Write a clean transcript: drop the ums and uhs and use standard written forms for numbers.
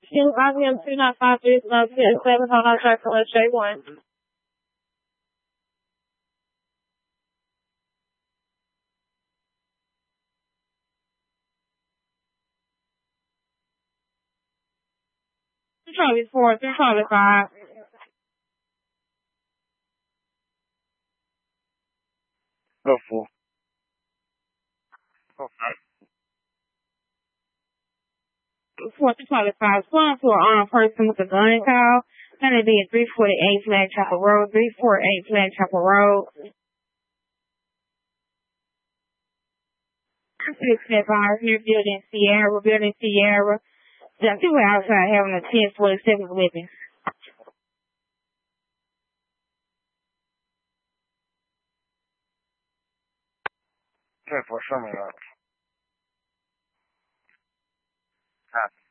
IBM 295 7 on J1. Charlie 4, Charlie 5. Go for. Okay. 4 Charlie 5. Sworn to an armed person with a gun call. Gonna be at 348 Flag Chapel Road, 348 Flag Chapel Road. 6 here, building Sierra. The people outside having a 1047 weapons. Okay, for show me that.